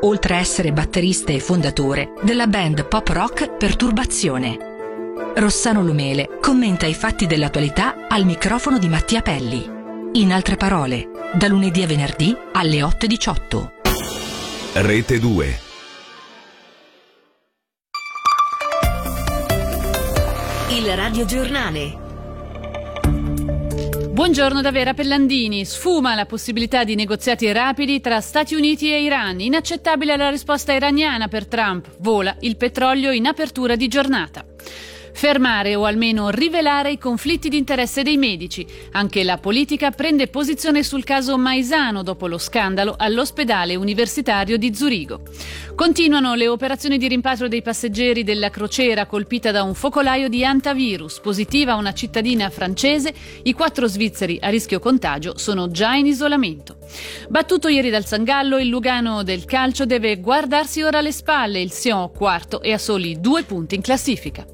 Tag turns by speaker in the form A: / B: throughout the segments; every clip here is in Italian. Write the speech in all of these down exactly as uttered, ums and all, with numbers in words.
A: oltre a essere batterista e fondatore della band pop rock Perturbazione. Rossano Lumele commenta i fatti dell'attualità al microfono di Mattia Pelli. In altre parole, da lunedì a venerdì alle otto e diciotto.
B: Rete due.
C: Il radiogiornale.
D: Buongiorno da Vera Pellandini. Sfuma la possibilità di negoziati rapidi tra Stati Uniti e Iran. Inaccettabile la risposta iraniana per Trump. Vola il petrolio in apertura di giornata. Fermare o almeno rivelare i conflitti di interesse dei medici. Anche la politica prende posizione sul caso Maisano dopo lo scandalo all'ospedale universitario di Zurigo. Continuano le operazioni di rimpatrio dei passeggeri della crociera colpita da un focolaio di antivirus. Positiva una cittadina francese, i quattro svizzeri a rischio contagio sono già in isolamento. Battuto ieri dal Sangallo, il Lugano del calcio deve guardarsi ora alle spalle. Il Sion quarto e a soli due punti in classifica.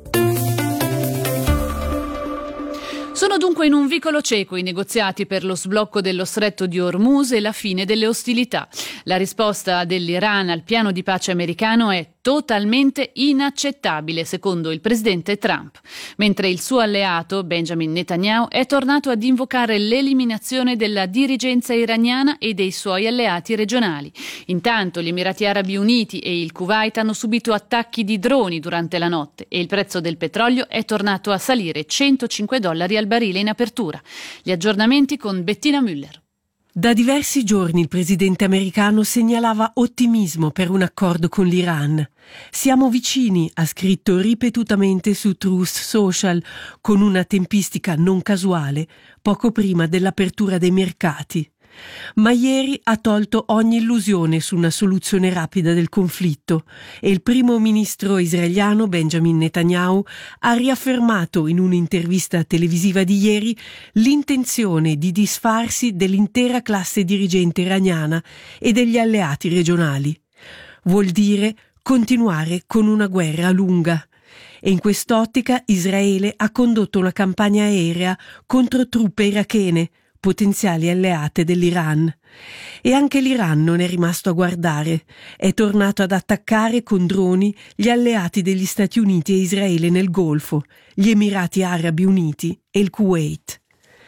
D: Sono dunque in un vicolo cieco i negoziati per lo sblocco dello stretto di Hormuz e la fine delle ostilità. La risposta dell'Iran al piano di pace americano è totalmente inaccettabile, secondo il presidente Trump, mentre il suo alleato Benjamin Netanyahu è tornato ad invocare l'eliminazione della dirigenza iraniana e dei suoi alleati regionali. Intanto gli Emirati Arabi Uniti e il Kuwait hanno subito attacchi di droni durante la notte e il prezzo del petrolio è tornato a salire centocinque dollari al barile in apertura. Gli aggiornamenti con Bettina Müller.
E: Da diversi giorni il presidente americano segnalava ottimismo per un accordo con l'Iran. Siamo vicini, ha scritto ripetutamente su Truth Social, con una tempistica non casuale, poco prima dell'apertura dei mercati. Ma ieri ha tolto ogni illusione su una soluzione rapida del conflitto e il primo ministro israeliano Benjamin Netanyahu ha riaffermato in un'intervista televisiva di ieri l'intenzione di disfarsi dell'intera classe dirigente iraniana e degli alleati regionali. Vuol dire continuare con una guerra lunga. E in quest'ottica Israele ha condotto una campagna aerea contro truppe irachene, potenziali alleate dell'Iran. E anche l'Iran non è rimasto a guardare, è tornato ad attaccare con droni gli alleati degli Stati Uniti e Israele nel Golfo, gli Emirati Arabi Uniti e il Kuwait.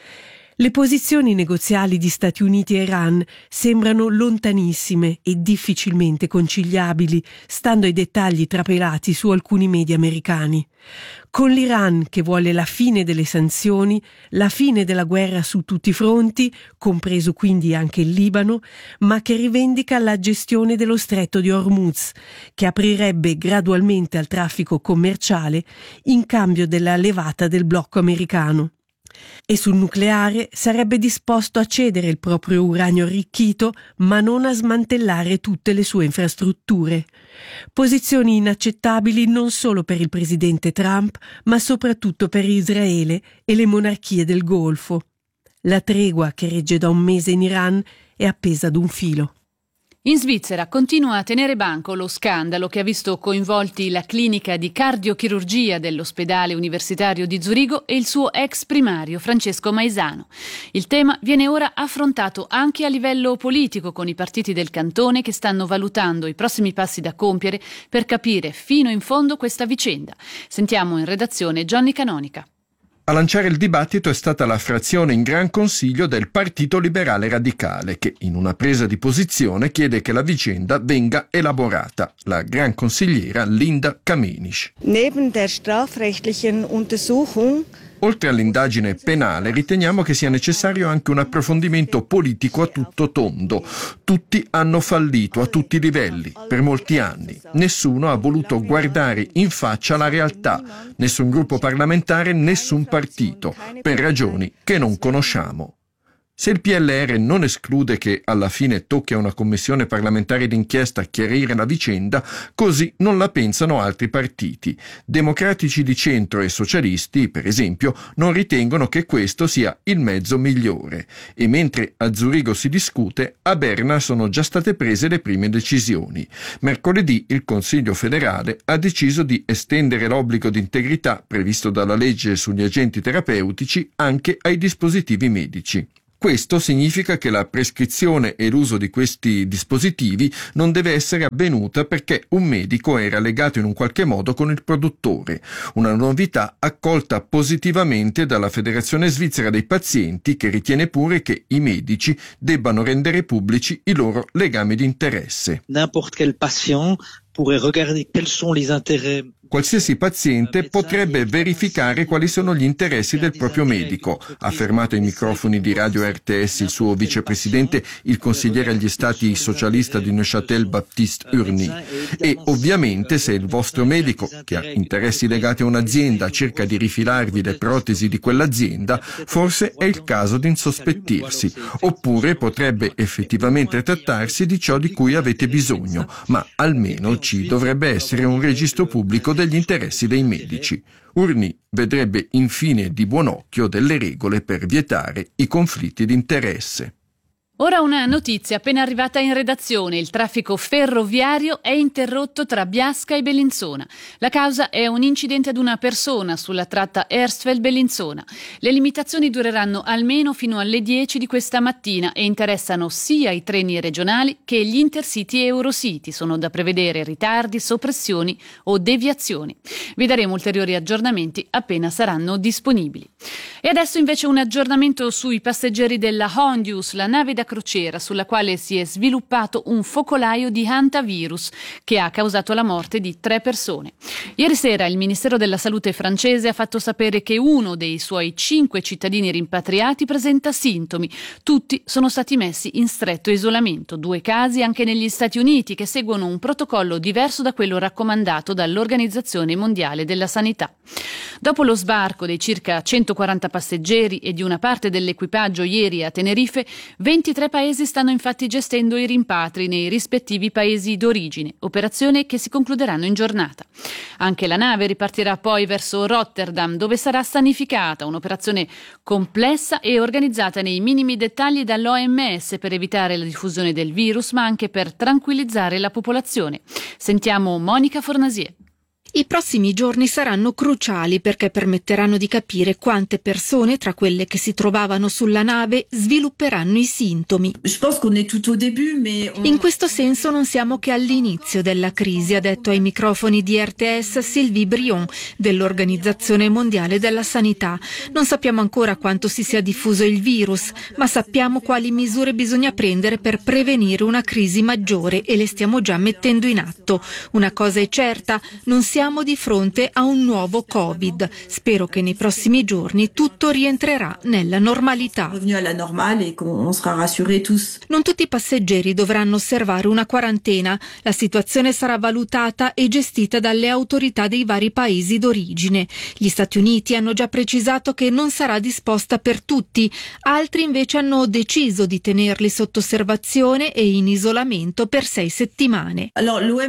E: Le posizioni negoziali di Stati Uniti e Iran sembrano lontanissime e difficilmente conciliabili, stando ai dettagli trapelati su alcuni media americani. Con l'Iran che vuole la fine delle sanzioni, la fine della guerra su tutti i fronti, compreso quindi anche il Libano, ma che rivendica la gestione dello stretto di Hormuz, che aprirebbe gradualmente al traffico commerciale in cambio della levata del blocco americano. E sul nucleare sarebbe disposto a cedere il proprio uranio arricchito, ma non a smantellare tutte le sue infrastrutture. Posizioni inaccettabili non solo per il presidente Trump, ma soprattutto per Israele e le monarchie del Golfo. La tregua che regge da un mese in Iran è appesa ad un filo.
D: In Svizzera continua a tenere banco lo scandalo che ha visto coinvolti la clinica di cardiochirurgia dell'ospedale universitario di Zurigo e il suo ex primario Francesco Maisano. Il tema viene ora affrontato anche a livello politico con i partiti del cantone che stanno valutando i prossimi passi da compiere per capire fino in fondo questa vicenda. Sentiamo in redazione Johnny Canonica.
F: A lanciare il dibattito è stata la frazione in Gran Consiglio del Partito Liberale Radicale, che in una presa di posizione chiede che la vicenda venga elaborata. La gran consigliera Linda Kamenisch.
G: Neben der strafrechtlichen Untersuchung
F: Oltre all'indagine penale, riteniamo che sia necessario anche un approfondimento politico a tutto tondo. Tutti hanno fallito a tutti i livelli, per molti anni. Nessuno ha voluto guardare in faccia la realtà. Nessun gruppo parlamentare, nessun partito, per ragioni che non conosciamo. Se il P L R non esclude che alla fine tocchi a una commissione parlamentare d'inchiesta chiarire la vicenda, così non la pensano altri partiti. Democratici di centro e socialisti, per esempio, non ritengono che questo sia il mezzo migliore. E mentre a Zurigo si discute, a Berna sono già state prese le prime decisioni. Mercoledì il Consiglio federale ha deciso di estendere l'obbligo di integrità previsto dalla legge sugli agenti terapeutici anche ai dispositivi medici. Questo significa che la prescrizione e l'uso di questi dispositivi non deve essere avvenuta perché un medico era legato in un qualche modo con il produttore. Una novità accolta positivamente dalla Federazione Svizzera dei Pazienti, che ritiene pure che i medici debbano rendere pubblici i loro legami di interesse.
H: N'importe quel patient pourrait regarder quels sont les intérêts.
F: Qualsiasi paziente potrebbe verificare quali sono gli interessi del proprio medico, ha affermato ai microfoni di Radio R T S il suo vicepresidente, il consigliere agli stati socialista di Neuchâtel Baptiste Urny. E ovviamente se il vostro medico, che ha interessi legati a un'azienda, cerca di rifilarvi le protesi di quell'azienda, forse è il caso di insospettirsi, oppure potrebbe effettivamente trattarsi di ciò di cui avete bisogno, ma almeno ci dovrebbe essere un registro pubblico degli interessi dei medici. Urny vedrebbe infine di buon occhio delle regole per vietare i conflitti di interesse.
D: Ora una notizia appena arrivata in redazione. Il traffico ferroviario è interrotto tra Biasca e Bellinzona. La causa è un incidente ad una persona sulla tratta Erstfeld-Bellinzona. Le limitazioni dureranno almeno fino alle dieci di questa mattina e interessano sia i treni regionali che gli Intercity e Eurocity. Sono da prevedere ritardi, soppressioni o deviazioni. Vi daremo ulteriori aggiornamenti appena saranno disponibili. E adesso invece un aggiornamento sui passeggeri della Hondius, la nave da crociera sulla quale si è sviluppato un focolaio di hantavirus che ha causato la morte di tre persone. Ieri sera il Ministero della Salute francese ha fatto sapere che uno dei suoi cinque cittadini rimpatriati presenta sintomi. Tutti sono stati messi in stretto isolamento. Due casi anche negli Stati Uniti, che seguono un protocollo diverso da quello raccomandato dall'Organizzazione Mondiale della Sanità. Dopo lo sbarco dei circa centoquaranta passeggeri e di una parte dell'equipaggio ieri a Tenerife, ventitré paesi stanno infatti gestendo i rimpatri nei rispettivi paesi d'origine, operazione che si concluderanno in giornata. Anche la nave ripartirà poi verso Rotterdam, dove sarà sanificata, un'operazione complessa e organizzata nei minimi dettagli dall'O M S per evitare la diffusione del virus, ma anche per tranquillizzare la popolazione. Sentiamo Monica Fornasier.
I: I prossimi giorni saranno cruciali perché permetteranno di capire quante persone, tra quelle che si trovavano sulla nave, svilupperanno i sintomi. In questo senso non siamo che all'inizio della crisi, ha detto ai microfoni di R T S Sylvie Brion dell'Organizzazione Mondiale della Sanità. Non sappiamo ancora quanto si sia diffuso il virus, ma sappiamo quali misure bisogna prendere per prevenire una crisi maggiore e le stiamo già mettendo in atto. Una cosa è certa, non siamo Siamo di fronte a un nuovo Covid. Spero che nei prossimi giorni tutto rientrerà nella normalità. Non tutti i passeggeri dovranno osservare una quarantena. La situazione sarà valutata e gestita dalle autorità dei vari paesi d'origine. Gli Stati Uniti hanno già precisato che non sarà disposta per tutti. Altri invece hanno deciso di tenerli sotto osservazione e in isolamento per sei settimane. L'O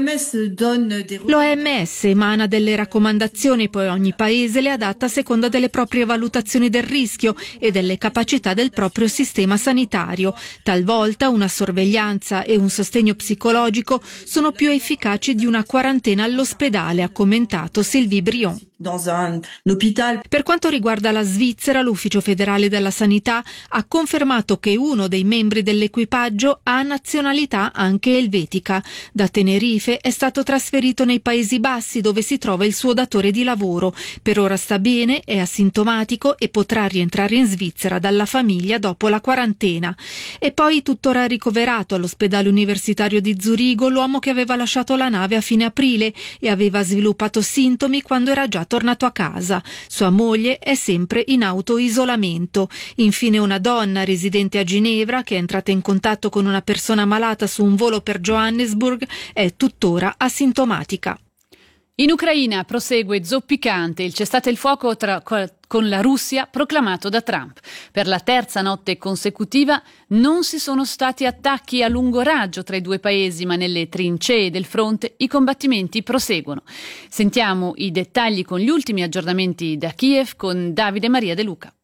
I: M S emana delle raccomandazioni, poi ogni paese le adatta a seconda delle proprie valutazioni del rischio e delle capacità del proprio sistema sanitario. Talvolta una sorveglianza e un sostegno psicologico sono più efficaci di una quarantena all'ospedale, ha commentato Sylvie Brion. Per quanto riguarda la Svizzera, l'Ufficio federale della sanità ha confermato che uno dei membri dell'equipaggio ha nazionalità anche elvetica. Da Tenerife è stato trasferito nei Paesi Bassi, dove si trova il suo datore di lavoro. Per ora sta bene, è asintomatico e potrà rientrare in Svizzera dalla famiglia dopo la quarantena. E poi tuttora ricoverato all'ospedale universitario di Zurigo l'uomo che aveva lasciato la nave a fine aprile e aveva sviluppato sintomi quando era già tornato a casa. Sua moglie è sempre in autoisolamento. Infine una donna residente a Ginevra che è entrata in contatto con una persona malata su un volo per Johannesburg è tuttora asintomatica.
D: In Ucraina prosegue zoppicante il cessate il fuoco tra, con la Russia proclamato da Trump. Per la terza notte consecutiva non si sono stati attacchi a lungo raggio tra i due paesi, ma nelle trincee del fronte i combattimenti proseguono. Sentiamo i dettagli con gli ultimi aggiornamenti da Kiev con Davide Maria De Luca.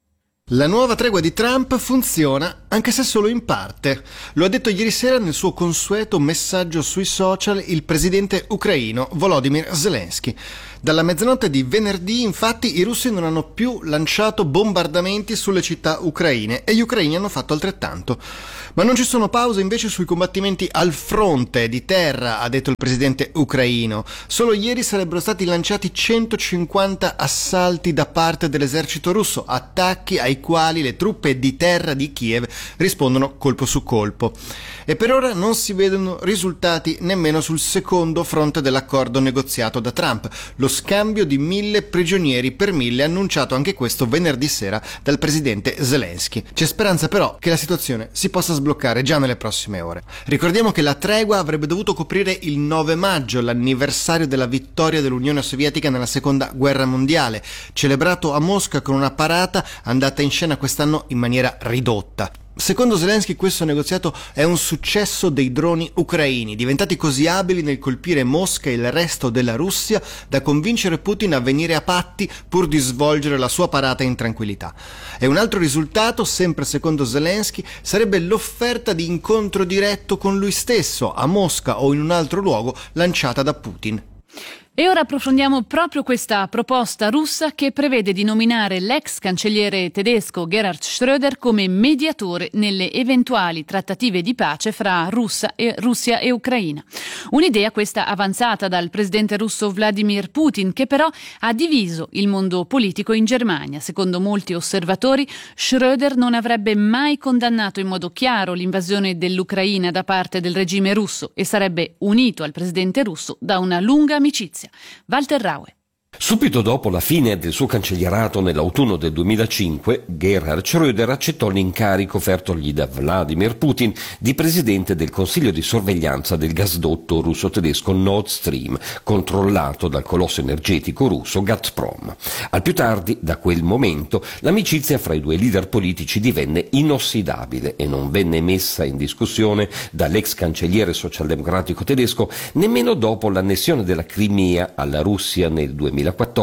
J: La nuova tregua di Trump funziona, anche se solo in parte. Lo ha detto ieri sera nel suo consueto messaggio sui social il presidente ucraino Volodymyr Zelensky. Dalla mezzanotte di venerdì, infatti, i russi non hanno più lanciato bombardamenti sulle città ucraine e gli ucraini hanno fatto altrettanto. Ma non ci sono pause invece sui combattimenti al fronte di terra, ha detto il presidente ucraino. Solo ieri sarebbero stati lanciati centocinquanta assalti da parte dell'esercito russo, attacchi ai quali le truppe di terra di Kiev rispondono colpo su colpo. E per ora non si vedono risultati nemmeno sul secondo fronte dell'accordo negoziato da Trump, lo scambio di mille prigionieri per mille, annunciato anche questo venerdì sera dal presidente Zelensky. C'è speranza però che la situazione si possa sbloccare già nelle prossime ore. Ricordiamo che la tregua avrebbe dovuto coprire il nove maggio, l'anniversario della vittoria dell'Unione Sovietica nella Seconda Guerra Mondiale, celebrato a Mosca con una parata andata in scena quest'anno in maniera ridotta. Secondo Zelensky questo negoziato è un successo dei droni ucraini, diventati così abili nel colpire Mosca e il resto della Russia da convincere Putin a venire a patti pur di svolgere la sua parata in tranquillità. E un altro risultato, sempre secondo Zelensky, sarebbe l'offerta di incontro diretto con lui stesso a Mosca o in un altro luogo lanciata da Putin.
D: E ora approfondiamo proprio questa proposta russa che prevede di nominare l'ex cancelliere tedesco Gerhard Schröder come mediatore nelle eventuali trattative di pace fra Russia e, Russia e Ucraina. Un'idea questa avanzata dal presidente russo Vladimir Putin, che però ha diviso il mondo politico in Germania. Secondo molti osservatori, Schröder non avrebbe mai condannato in modo chiaro l'invasione dell'Ucraina da parte del regime russo e sarebbe unito al presidente russo da una lunga amicizia. Walter Raue.
K: Subito dopo la fine del suo cancellierato nell'autunno del duemilacinque, Gerhard Schröder accettò l'incarico offertogli da Vladimir Putin di presidente del Consiglio di sorveglianza del gasdotto russo-tedesco Nord Stream, controllato dal colosso energetico russo Gazprom. Al più tardi, da quel momento, l'amicizia fra i due leader politici divenne inossidabile e non venne messa in discussione dall'ex cancelliere socialdemocratico tedesco nemmeno dopo l'annessione della Crimea alla Russia nel duemilaquattordici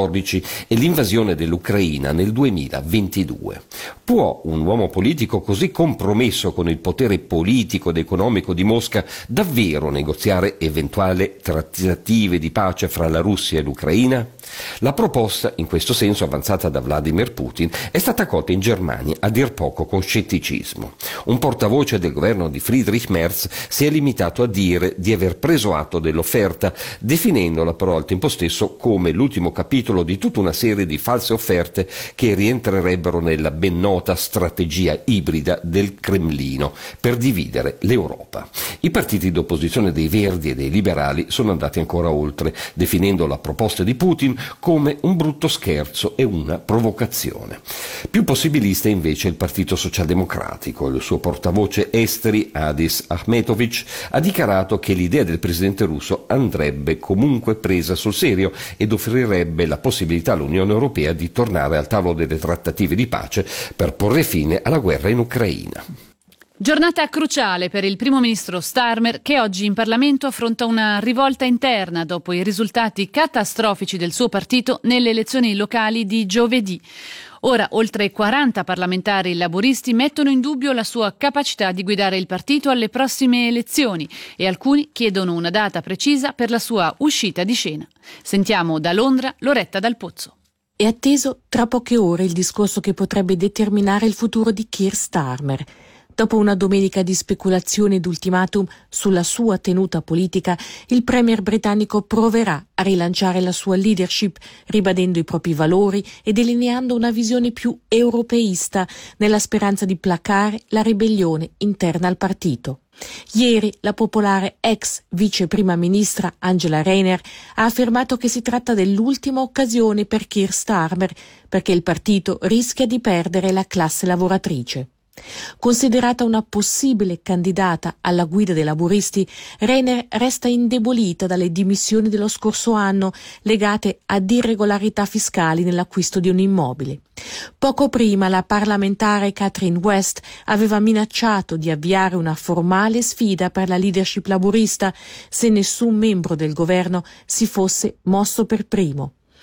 K: e l'invasione dell'Ucraina nel duemilaventidue. Può un uomo politico così compromesso con il potere politico ed economico di Mosca davvero negoziare eventuali trattative di pace fra la Russia e l'Ucraina? La proposta, in questo senso avanzata da Vladimir Putin, è stata accolta in Germania a dir poco con scetticismo. Un portavoce del governo di Friedrich Merz si è limitato a dire di aver preso atto dell'offerta, definendola però al tempo stesso come l'ultimo capitolo di tutta una serie di false offerte che rientrerebbero nella ben nota strategia ibrida del Cremlino per dividere l'Europa. I partiti d'opposizione dei Verdi e dei Liberali sono andati ancora oltre, definendo la proposta di Putin come un brutto scherzo e una provocazione. Più possibilista invece il Partito Socialdemocratico. Il suo portavoce esteri, Adis Ahmetovic, ha dichiarato che l'idea del presidente russo andrebbe comunque presa sul serio ed offrirebbe la possibilità all'Unione Europea di tornare al tavolo delle trattative di pace per porre fine alla guerra in Ucraina.
D: Giornata cruciale per il primo ministro Starmer, che oggi in Parlamento affronta una rivolta interna dopo i risultati catastrofici del suo partito nelle elezioni locali di giovedì. Ora oltre quaranta parlamentari laburisti mettono in dubbio la sua capacità di guidare il partito alle prossime elezioni e alcuni chiedono una data precisa per la sua uscita di scena. Sentiamo da Londra Loretta Dal Pozzo.
L: È atteso tra poche ore il discorso che potrebbe determinare il futuro di Keir Starmer. Dopo una domenica di speculazioni ed ultimatum sulla sua tenuta politica, il premier britannico proverà a rilanciare la sua leadership, ribadendo i propri valori e delineando una visione più europeista, nella speranza di placare la ribellione interna al partito. Ieri la popolare ex vice prima ministra Angela Rayner ha affermato che si tratta dell'ultima occasione per Keir Starmer perché il partito rischia di perdere la classe lavoratrice. Considerata una possibile candidata alla guida dei laburisti, Rayner resta indebolita dalle dimissioni dello scorso anno legate ad irregolarità fiscali nell'acquisto di un immobile. Poco prima la parlamentare Catherine West aveva minacciato di avviare una formale sfida per la leadership laburista se nessun membro del governo si fosse mosso per primo.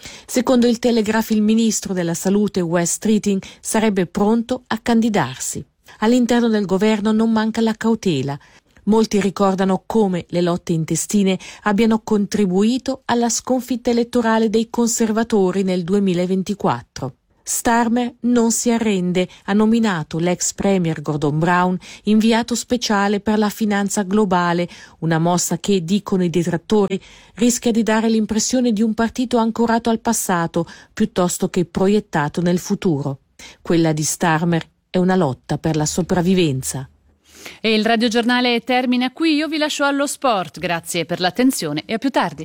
L: Secondo il Telegraph, il ministro della Salute Wes Streeting sarebbe pronto a candidarsi. All'interno del governo non manca la cautela. Molti ricordano come le lotte intestine abbiano contribuito alla sconfitta elettorale dei conservatori nel duemilaventiquattro. Starmer non si arrende, ha nominato l'ex premier Gordon Brown inviato speciale per la finanza globale, una mossa che, dicono i detrattori, rischia di dare l'impressione di un partito ancorato al passato piuttosto che proiettato nel futuro. Quella di Starmer è una lotta per la sopravvivenza.
D: E il radiogiornale termina qui, io vi lascio allo sport, grazie per l'attenzione e a più tardi.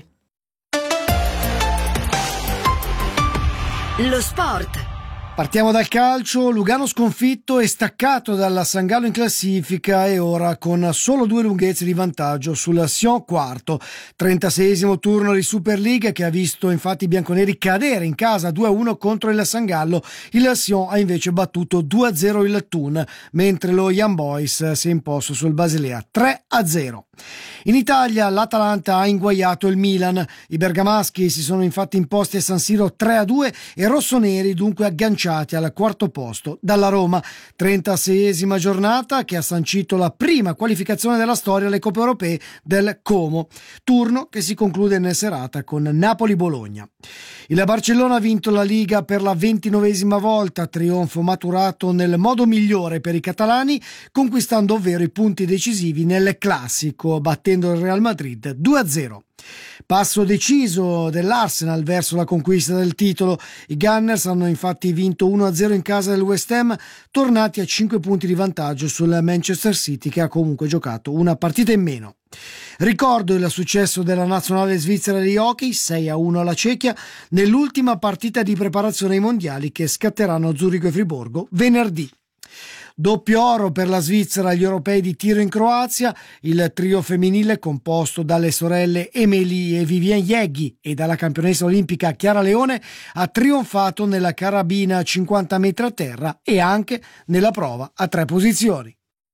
C: Lo sport.
M: Partiamo dal calcio. Lugano sconfitto e staccato dalla San Gallo in classifica e ora con solo due lunghezze di vantaggio sul Sion quarto. trentaseiesimo turno di Superliga che ha visto infatti i bianconeri cadere in casa due a uno contro il San Gallo. Il Sion ha invece battuto due a zero il Thun, mentre lo Young Boys si è imposto sul Basilea tre a zero. In Italia l'Atalanta ha inguaiato il Milan. I bergamaschi si sono infatti imposti a San Siro tre a due e rossoneri dunque agganciati al quarto posto dalla Roma. trentaseiesima giornata che ha sancito la prima qualificazione della storia alle Coppe Europee del Como, turno che si conclude nella serata con Napoli-Bologna. Il Barcellona ha vinto la Liga per la ventinovesima volta, trionfo maturato nel modo migliore per i catalani, conquistando ovvero i punti decisivi nel classico, battendo il Real Madrid due a zero. Passo deciso dell'Arsenal verso la conquista del titolo. I Gunners hanno infatti vinto uno a zero in casa del West Ham, tornati a cinque punti di vantaggio sul Manchester City che ha comunque giocato una partita in meno. Ricordo il successo della nazionale svizzera di hockey sei a uno alla Cechia nell'ultima partita di preparazione ai mondiali che scatteranno a Zurigo e Friburgo venerdì. Doppio oro per la Svizzera agli europei di tiro in Croazia. Il trio femminile composto dalle sorelle Emily e Vivienne Yeghi e dalla campionessa olimpica Chiara Leone ha trionfato nella carabina cinquanta metri a terra e anche nella prova a tre posizioni.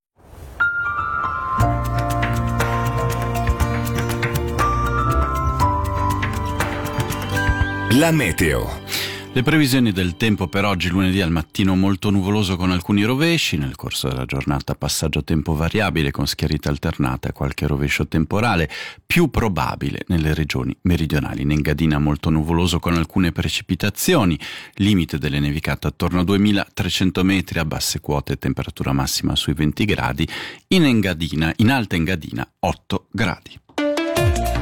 B: La meteo.
N: Le previsioni del tempo per oggi, lunedì al mattino molto nuvoloso con alcuni rovesci, nel corso della giornata passaggio tempo variabile con schiarite alternate a qualche rovescio temporale, più probabile nelle regioni meridionali. In Engadina molto nuvoloso con alcune precipitazioni, limite delle nevicate attorno a duemilatrecento metri a basse quote, temperatura massima sui venti gradi, in Engadina, in Alta Engadina otto gradi.